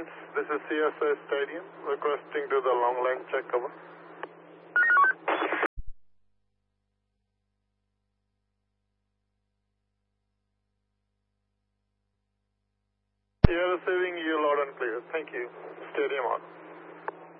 Alliance, this is CSI Stadium, requesting to the long line check over. You are receiving you loud and clear. Thank you. Stadium on.